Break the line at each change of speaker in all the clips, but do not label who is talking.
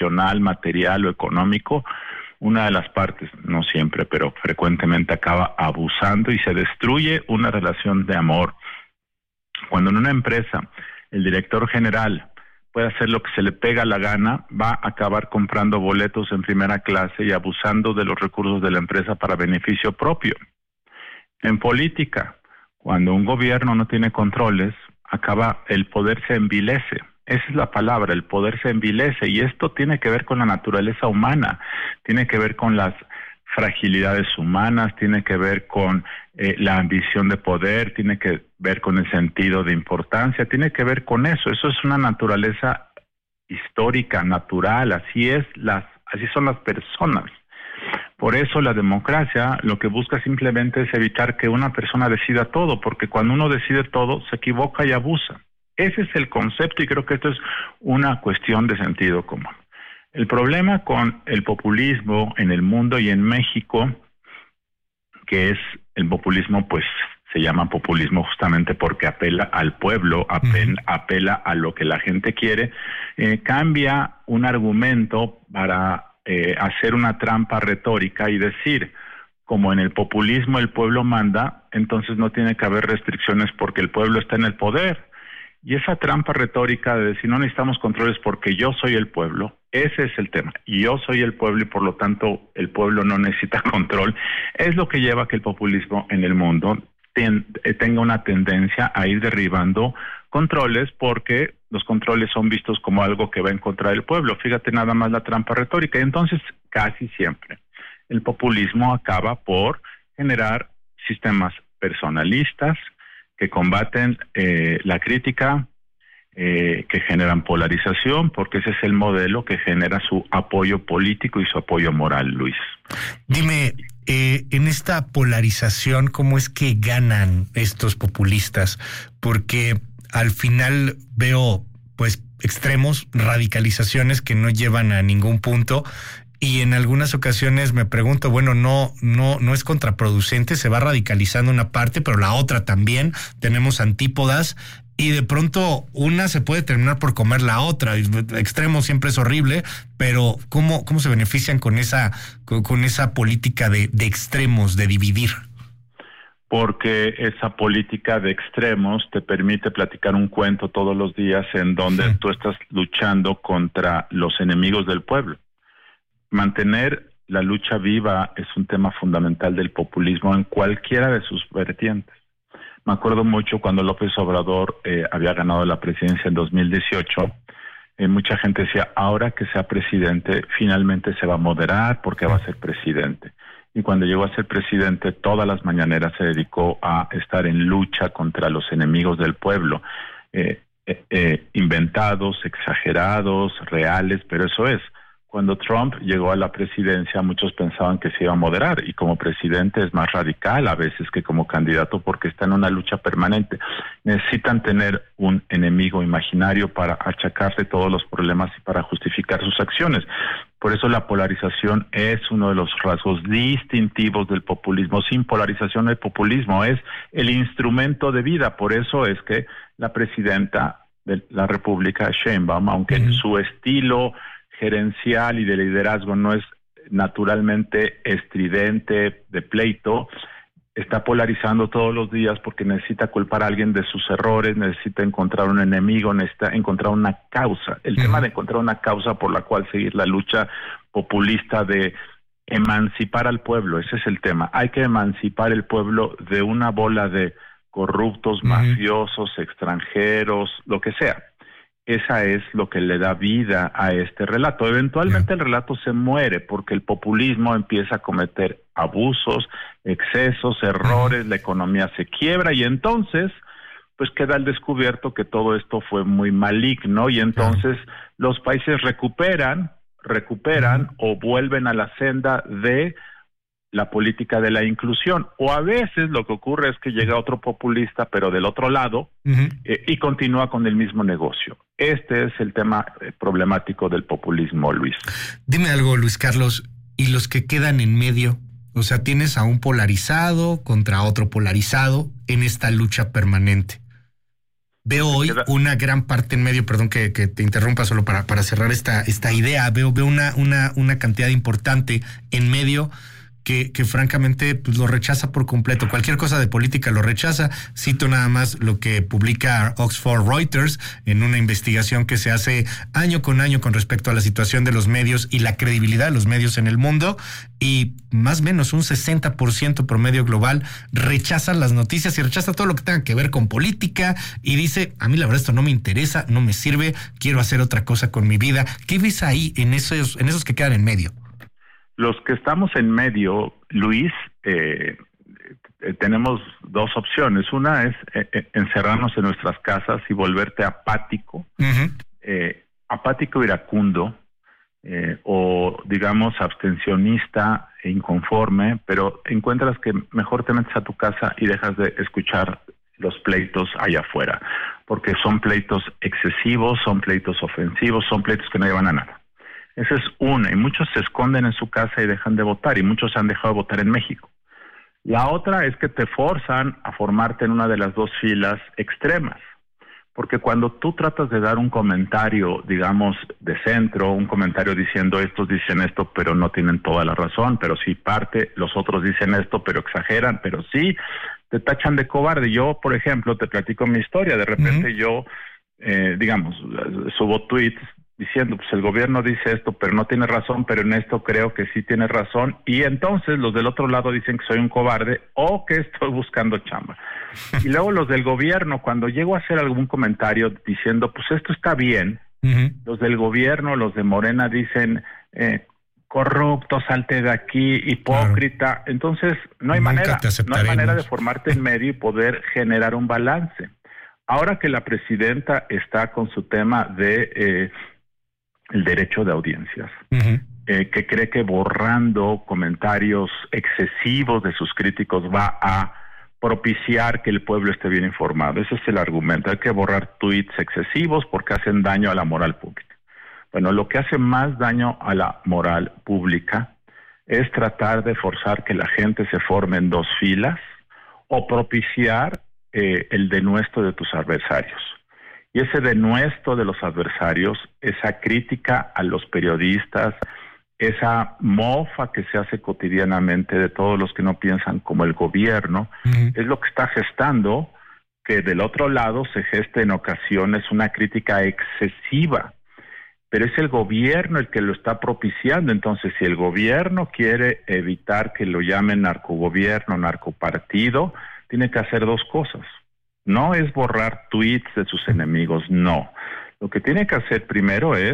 material o económico, una de las partes, no siempre, pero frecuentemente acaba abusando y se destruye una relación de amor. Cuando en una empresa el director general puede hacer lo que se le pega la gana, va a acabar comprando boletos en primera clase y abusando de los recursos de la empresa para beneficio propio. En política, cuando un gobierno no tiene controles, el poder se envilece. Esa es la palabra, el poder se envilece, y esto tiene que ver con la naturaleza humana, tiene que ver con las fragilidades humanas, tiene que ver con la ambición de poder, tiene que ver con el sentido de importancia, tiene que ver con eso es una naturaleza histórica, natural, así son las personas. Por eso la democracia lo que busca simplemente es evitar que una persona decida todo, porque cuando uno decide todo se equivoca y abusa. Ese es el concepto, y creo que esto es una cuestión de sentido común. El problema con el populismo en el mundo y en México, que es el populismo, pues se llama populismo justamente porque apela al pueblo, apela a lo que la gente quiere, cambia un argumento para hacer una trampa retórica y decir, como en el populismo el pueblo manda, entonces no tiene que haber restricciones porque el pueblo está en el poder. Y esa trampa retórica de decir no necesitamos controles porque yo soy el pueblo, ese es el tema. Yo soy el pueblo y por lo tanto el pueblo no necesita control, es lo que lleva a que el populismo en el mundo tenga una tendencia a ir derribando controles, porque los controles son vistos como algo que va en contra del pueblo. Fíjate nada más la trampa retórica. Y entonces casi siempre el populismo acaba por generar sistemas personalistas que combaten la crítica, que generan polarización, porque ese es el modelo que genera su apoyo político y su apoyo moral, Luis.
Dime, en esta polarización, ¿cómo es que ganan estos populistas? Porque al final veo, pues, extremos, radicalizaciones que no llevan a ningún punto. Y en algunas ocasiones me pregunto, bueno, no es contraproducente, se va radicalizando una parte, pero la otra también, tenemos antípodas, y de pronto una se puede terminar por comer la otra. Extremo siempre es horrible, pero ¿cómo se benefician con esa política de extremos, de dividir?
Porque esa política de extremos te permite platicar un cuento todos los días en donde tú estás luchando contra los enemigos del pueblo. Mantener la lucha viva es un tema fundamental del populismo en cualquiera de sus vertientes. Me acuerdo mucho cuando López Obrador había ganado la presidencia en 2018, mucha gente decía, ahora que sea presidente, finalmente se va a moderar porque va a ser presidente. Y cuando llegó a ser presidente, todas las mañaneras se dedicó a estar en lucha contra los enemigos del pueblo, inventados, exagerados, reales, pero eso es. Cuando Trump llegó a la presidencia, muchos pensaban que se iba a moderar, y como presidente es más radical a veces que como candidato, porque está en una lucha permanente. Necesitan tener un enemigo imaginario para achacarle todos los problemas y para justificar sus acciones. Por eso la polarización es uno de los rasgos distintivos del populismo. Sin polarización el populismo es el instrumento de vida. Por eso es que la presidenta de la República, Sheinbaum, aunque en su estilo gerencial y de liderazgo no es naturalmente estridente, de pleito, está polarizando todos los días porque necesita culpar a alguien de sus errores, necesita encontrar un enemigo, necesita encontrar una causa. El tema de encontrar una causa por la cual seguir la lucha populista de emancipar al pueblo, ese es el tema. Hay que emancipar el pueblo de una bola de corruptos, mafiosos, extranjeros, lo que sea. Esa es lo que le da vida a este relato. Eventualmente el relato se muere porque el populismo empieza a cometer abusos, excesos, errores, la economía se quiebra y entonces pues queda al descubierto que todo esto fue muy maligno y entonces los países recuperan o vuelven a la senda de la política de la inclusión, o a veces lo que ocurre es que llega otro populista pero del otro lado y continúa con el mismo negocio. Este es el tema problemático del populismo, Luis.
Dime algo, Luis Carlos, ¿y los que quedan en medio? O sea, tienes a un polarizado contra otro polarizado en esta lucha permanente. Veo hoy una gran parte en medio, perdón que te interrumpa solo para cerrar esta idea, veo una cantidad importante en medio que francamente pues lo rechaza por completo. Cualquier cosa de política lo rechaza. Cito nada más lo que publica Oxford Reuters en una investigación que se hace año con año con respecto a la situación de los medios y la credibilidad de los medios en el mundo, y más o menos un 60% promedio global rechaza las noticias y rechaza todo lo que tenga que ver con política y dice, a mí la verdad esto no me interesa, no me sirve, quiero hacer otra cosa con mi vida. ¿Qué ves ahí en esos que quedan en medio?
Los que estamos en medio, Luis, tenemos dos opciones. Una es encerrarnos en nuestras casas y volverte apático, apático iracundo, o digamos abstencionista e inconforme, pero encuentras que mejor te metes a tu casa y dejas de escuchar los pleitos allá afuera, porque son pleitos excesivos, son pleitos ofensivos, son pleitos que no llevan a nada. Esa es una, y muchos se esconden en su casa y dejan de votar, y muchos se han dejado de votar en México. La otra es que te forzan a formarte en una de las dos filas extremas, porque cuando tú tratas de dar un comentario, digamos, de centro, un comentario diciendo estos dicen esto, pero no tienen toda la razón, pero sí parte, los otros dicen esto, pero exageran, pero sí, te tachan de cobarde. Yo, por ejemplo, te platico mi historia, de repente yo, digamos, subo tweets diciendo, pues el gobierno dice esto, pero no tiene razón, pero en esto creo que sí tiene razón, y entonces los del otro lado dicen que soy un cobarde o que estoy buscando chamba. Y luego los del gobierno, cuando llego a hacer algún comentario diciendo, pues esto está bien, los del gobierno, los de Morena dicen, corrupto, salte de aquí, hipócrita. Claro. Entonces no hay manera de formarte en medio y poder generar un balance. Ahora que la presidenta está con su tema de el derecho de audiencias, que cree que borrando comentarios excesivos de sus críticos va a propiciar que el pueblo esté bien informado. Ese es el argumento. Hay que borrar tweets excesivos porque hacen daño a la moral pública. Bueno, lo que hace más daño a la moral pública es tratar de forzar que la gente se forme en dos filas o propiciar el denuesto de tus adversarios. Y ese denuesto de los adversarios, esa crítica a los periodistas, esa mofa que se hace cotidianamente de todos los que no piensan como el gobierno, es lo que está gestando que del otro lado se geste en ocasiones una crítica excesiva. Pero es el gobierno el que lo está propiciando. Entonces, si el gobierno quiere evitar que lo llamen narcogobierno, narcopartido, tiene que hacer dos cosas. No es borrar tweets de sus enemigos, no. Lo que tiene que hacer primero es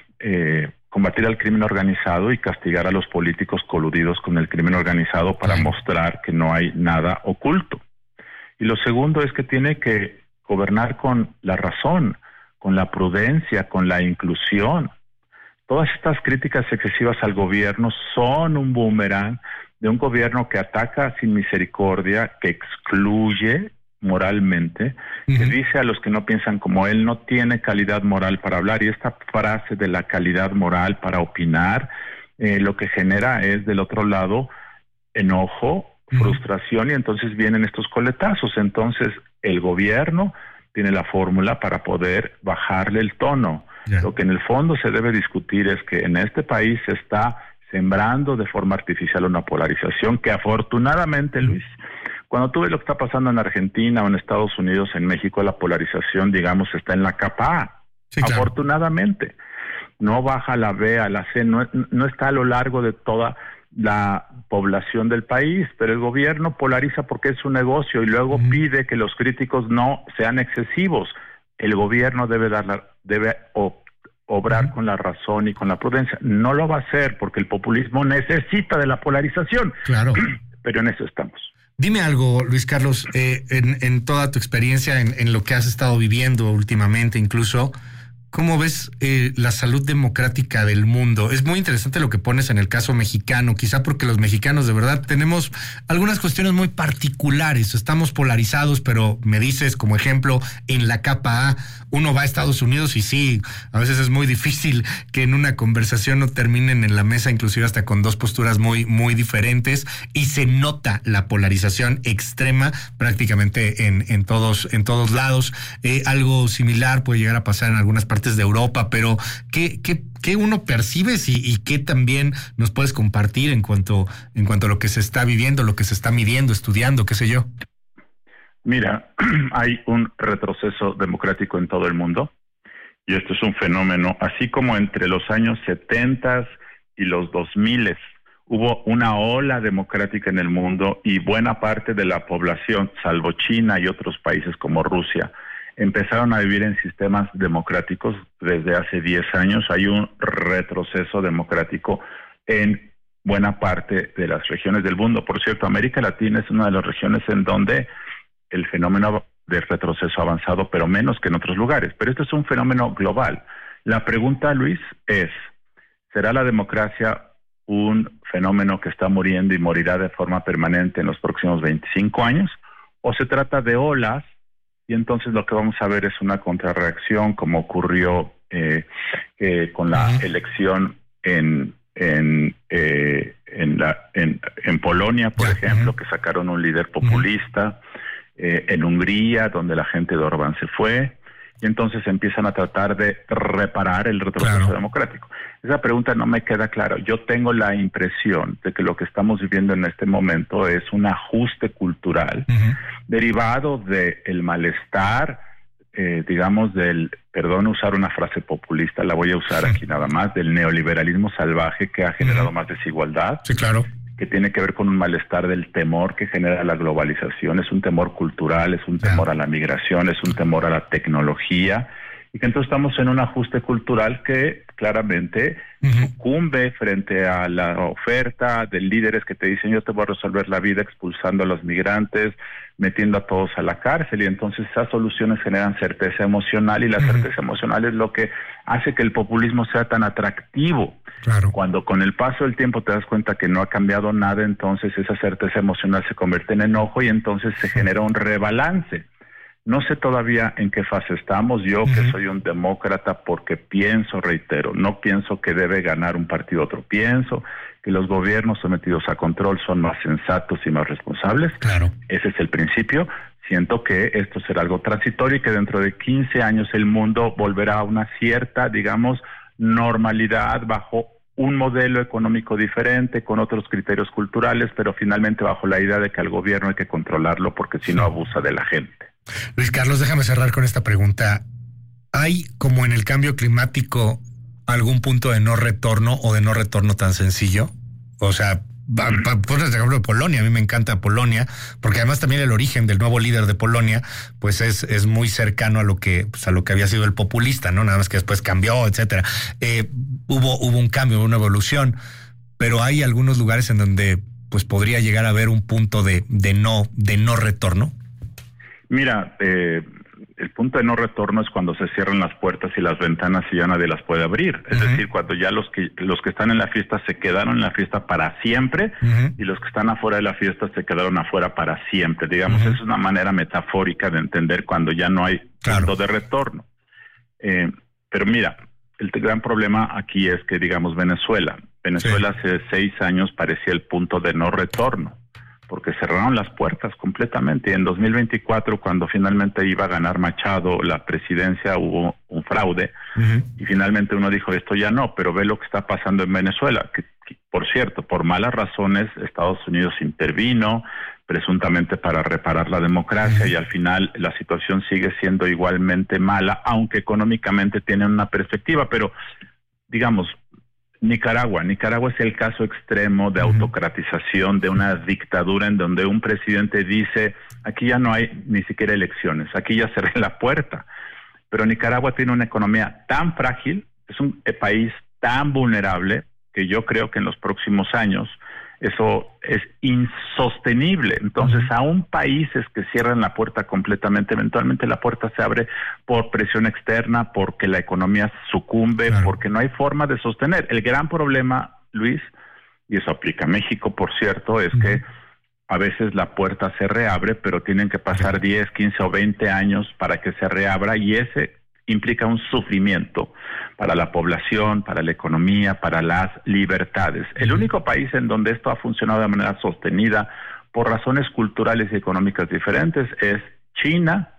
combatir al crimen organizado y castigar a los políticos coludidos con el crimen organizado para mostrar que no hay nada oculto. Y lo segundo es que tiene que gobernar con la razón, con la prudencia, con la inclusión. Todas estas críticas excesivas al gobierno son un boomerang de un gobierno que ataca sin misericordia, que excluye moralmente, que dice a los que no piensan como él, no tiene calidad moral para hablar, y esta frase de la calidad moral para opinar, lo que genera es del otro lado enojo, frustración, y entonces vienen estos coletazos. Entonces el gobierno tiene la fórmula para poder bajarle el tono. Lo que en el fondo se debe discutir es que en este país se está sembrando de forma artificial una polarización que afortunadamente, Luis, cuando tú ves lo que está pasando en Argentina o en Estados Unidos, en México, la polarización, digamos, está en la capa A. Sí, claro. Afortunadamente. No baja a la B, a la C, no está a lo largo de toda la población del país, pero el gobierno polariza porque es su negocio y luego pide que los críticos no sean excesivos. El gobierno debe obrar con la razón y con la prudencia. No lo va a hacer porque el populismo necesita de la polarización. Claro. Pero en eso estamos.
Dime algo, Luis Carlos, en toda tu experiencia, en lo que has estado viviendo últimamente, incluso, ¿Cómo ves la salud democrática del mundo? Es muy interesante lo que pones en el caso mexicano, quizá porque los mexicanos de verdad tenemos algunas cuestiones muy particulares, estamos polarizados, pero me dices como ejemplo, en la capa A, uno va a Estados Unidos y sí, a veces es muy difícil que en una conversación no terminen en la mesa, inclusive hasta con dos posturas muy, muy diferentes, y se nota la polarización extrema prácticamente en todos lados. Algo similar puede llegar a pasar en algunas partes de Europa, pero ¿qué uno percibes y qué también nos puedes compartir en cuanto a lo que se está viviendo, lo que se está midiendo, estudiando, qué sé yo?
Mira, hay un retroceso democrático en todo el mundo y esto es un fenómeno, así como entre los años 70 y los 2000 hubo una ola democrática en el mundo y buena parte de la población, salvo China y otros países como Rusia, empezaron a vivir en sistemas democráticos desde hace 10 años. Hay un retroceso democrático en buena parte de las regiones del mundo. Por cierto, América Latina es una de las regiones en donde el fenómeno de retroceso ha avanzado, pero menos que en otros lugares. Pero esto es un fenómeno global. La pregunta, Luis, es, ¿será la democracia un fenómeno que está muriendo y morirá de forma permanente en los próximos 25 años? ¿O se trata de olas? Y entonces lo que vamos a ver es una contrarreacción, como ocurrió con la elección en Polonia, por ejemplo, que sacaron un líder populista, en Hungría, donde la gente de Orbán se fue, y entonces empiezan a tratar de reparar el retroceso democrático. Esa pregunta no me queda clara. Yo tengo la impresión de que lo que estamos viviendo en este momento es un ajuste cultural derivado del malestar, digamos, perdón usar una frase populista, la voy a usar aquí nada más, del neoliberalismo salvaje que ha generado más desigualdad.
Sí, claro.
Que tiene que ver con un malestar del temor que genera la globalización, es un temor cultural, es un temor a la migración, es un temor a la tecnología, y que entonces estamos en un ajuste cultural que claramente sucumbe frente a la oferta de líderes que te dicen yo te voy a resolver la vida expulsando a los migrantes, metiendo a todos a la cárcel, y entonces esas soluciones generan certeza emocional, y la certeza emocional es lo que hace que el populismo sea tan atractivo.
Claro.
Cuando con el paso del tiempo te das cuenta que no ha cambiado nada, entonces esa certeza emocional se convierte en enojo y entonces se genera un rebalance. No sé todavía en qué fase estamos. Yo que soy un demócrata porque pienso, reitero, no pienso que debe ganar un partido otro. Pienso que los gobiernos sometidos a control son más sensatos y más responsables.
Claro.
Ese es el principio. Siento que esto será algo transitorio y que dentro de 15 años el mundo volverá a una cierta, digamos, normalidad bajo un modelo económico diferente, con otros criterios culturales, pero finalmente bajo la idea de que al gobierno hay que controlarlo porque si no abusa de la gente.
Luis Carlos, déjame cerrar con esta pregunta. ¿Hay, como en el cambio climático, algún punto de no retorno o de no retorno tan sencillo? O sea, por ejemplo, de Polonia, a mí me encanta Polonia, porque además también el origen del nuevo líder de Polonia, pues es muy cercano a lo que había sido el populista, ¿no? Nada más que después cambió, etcétera. Hubo un cambio, una evolución, pero hay algunos lugares en donde pues podría llegar a haber un punto de no retorno.
Mira, el punto de no retorno es cuando se cierran las puertas y las ventanas y ya nadie las puede abrir. Es decir, cuando ya los que están en la fiesta se quedaron en la fiesta para siempre y los que están afuera de la fiesta se quedaron afuera para siempre. Digamos, es una manera metafórica de entender cuando ya no hay punto de retorno. Pero mira, el gran problema aquí es que, digamos, Venezuela hace 6 años parecía el punto de no retorno, porque cerraron las puertas completamente. Y en 2024, cuando finalmente iba a ganar Machado la presidencia, hubo un fraude, y finalmente uno dijo, esto ya no, pero ve lo que está pasando en Venezuela, que por cierto, por malas razones, Estados Unidos intervino, presuntamente para reparar la democracia, y al final la situación sigue siendo igualmente mala, aunque económicamente tienen una perspectiva, pero digamos, Nicaragua es el caso extremo de autocratización de una dictadura en donde un presidente dice, aquí ya no hay ni siquiera elecciones, aquí ya cerré la puerta. Pero Nicaragua tiene una economía tan frágil, es un país tan vulnerable, que yo creo que en los próximos años eso es insostenible. Entonces, aún países que cierran la puerta completamente, eventualmente la puerta se abre por presión externa, porque la economía sucumbe, porque no hay forma de sostener. El gran problema, Luis, y eso aplica a México, por cierto, es que a veces la puerta se reabre, pero tienen que pasar 10, 15 o 20 años para que se reabra, y ese implica un sufrimiento para la población, para la economía, para las libertades. El único país en donde esto ha funcionado de manera sostenida por razones culturales y económicas diferentes es China,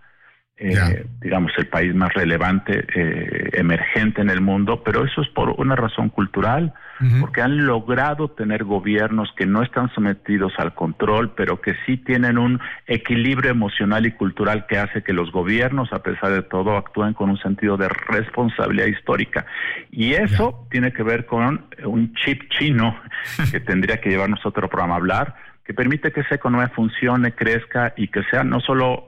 digamos el país más relevante, emergente en el mundo, pero eso es por una razón cultural, porque han logrado tener gobiernos que no están sometidos al control, pero que sí tienen un equilibrio emocional y cultural que hace que los gobiernos, a pesar de todo, actúen con un sentido de responsabilidad histórica. Y eso tiene que ver con un chip chino que tendría que llevarnos a otro programa a hablar, que permite que esa economía funcione, crezca y que sea no solo...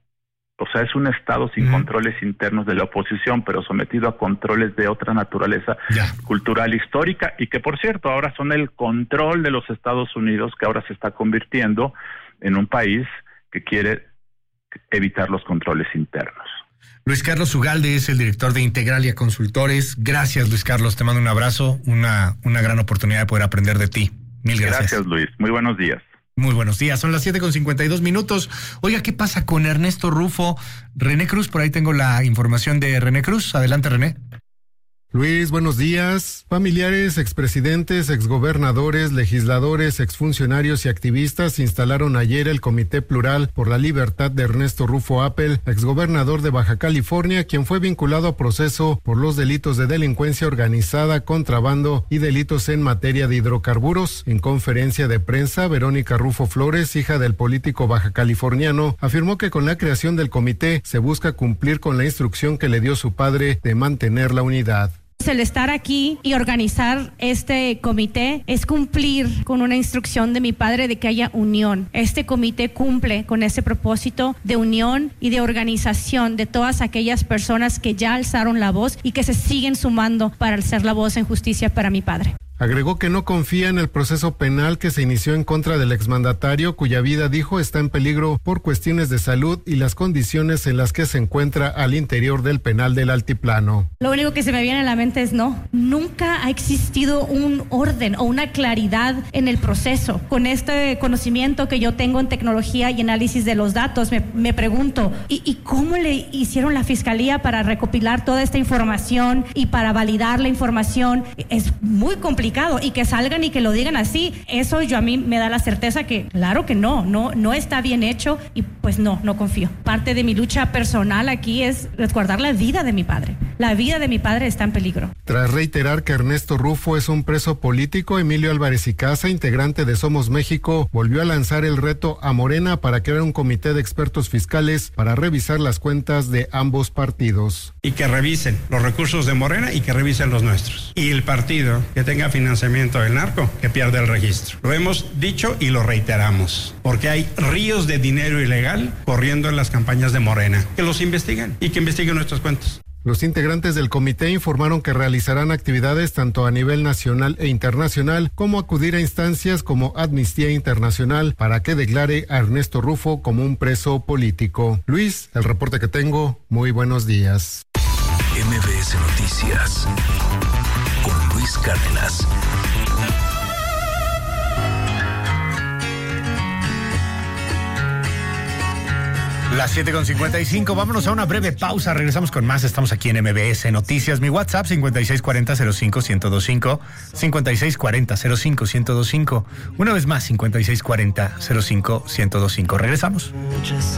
O sea, es un Estado sin controles internos de la oposición, pero sometido a controles de otra naturaleza cultural histórica, y que, por cierto, ahora son el control de los Estados Unidos, que ahora se está convirtiendo en un país que quiere evitar los controles internos.
Luis Carlos Ugalde es el director de Integralia Consultores. Gracias, Luis Carlos. Te mando un abrazo, una gran oportunidad de poder aprender de ti. Mil gracias.
Gracias, Luis. Muy buenos días.
Muy buenos días, son las 7:52. Oiga, ¿qué pasa con Ernesto Rufo? René Cruz, por ahí tengo la información de René Cruz. Adelante, René.
Luis, buenos días. Familiares, expresidentes, exgobernadores, legisladores, exfuncionarios y activistas instalaron ayer el Comité Plural por la Libertad de Ernesto Rufo Appel, exgobernador de Baja California, quien fue vinculado a proceso por los delitos de delincuencia organizada, contrabando y delitos en materia de hidrocarburos. En conferencia de prensa, Verónica Rufo Flores, hija del político baja californiano, afirmó que con la creación del comité se busca cumplir con la instrucción que le dio su padre de mantener la unidad.
El estar aquí y organizar este comité es cumplir con una instrucción de mi padre de que haya unión. Este comité cumple con ese propósito de unión y de organización de todas aquellas personas que ya alzaron la voz y que se siguen sumando para alzar la voz en justicia para mi padre.
Agregó que no confía en el proceso penal que se inició en contra del exmandatario, cuya vida, dijo, está en peligro por cuestiones de salud y las condiciones en las que se encuentra al interior del penal del Altiplano.
Lo único que se me viene a la mente es nunca ha existido un orden o una claridad en el proceso. Con este conocimiento que yo tengo en tecnología y análisis de los datos, me pregunto, ¿y cómo le hicieron la fiscalía para recopilar toda esta información y para validar la información? Es muy complicado. Y que salgan y que lo digan así, eso a mí me da la certeza que claro que no está bien hecho, y pues no confío. Parte de mi lucha personal aquí es resguardar la vida de mi padre. La vida de mi padre está en peligro.
Tras reiterar que Ernesto Rufo es un preso político, Emilio Álvarez y Casa, integrante de Somos México, volvió a lanzar el reto a Morena para crear un comité de expertos fiscales para revisar las cuentas de ambos partidos.
Y que revisen los recursos de Morena y que revisen los nuestros. Y el partido que tenga financiamiento del narco, que pierda el registro. Lo hemos dicho y lo reiteramos, porque hay ríos de dinero ilegal corriendo en las campañas de Morena. Que los investiguen y que investiguen nuestras cuentas.
Los integrantes del comité informaron que realizarán actividades tanto a nivel nacional e internacional, como acudir a instancias como Amnistía Internacional para que declare a Ernesto Rufo como un preso político. Luis, el reporte que tengo, muy buenos días.
MBS Noticias con Luis Cárdenas.
Las 7:55, vámonos a una breve pausa, regresamos con más, estamos aquí en MBS Noticias. Mi WhatsApp 5640-05-1025, 5640-05-1025, una vez más 5640-05-1025, regresamos.